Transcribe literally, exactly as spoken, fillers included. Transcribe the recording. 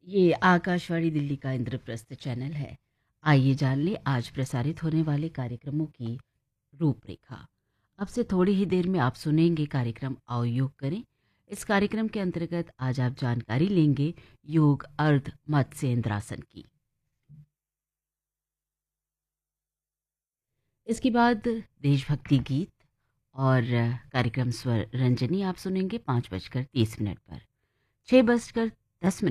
ये आकाशवाणी दिल्ली का इंद्रप्रस्थ चैनल है। आइए जान ले आज प्रसारित होने वाले कार्यक्रमों की रूपरेखा। अब से थोड़ी ही देर में आप सुनेंगे कार्यक्रम आओ योग करें। इस कार्यक्रम के अंतर्गत आज आप जानकारी लेंगे योग अर्ध मत्स्येंद्रासन की। इसके बाद देशभक्ति गीत और कार्यक्रम स्वर रंजनी आप सुनेंगे पाँच बजकर तीस मिनट पर। छः बजकर दस मिनट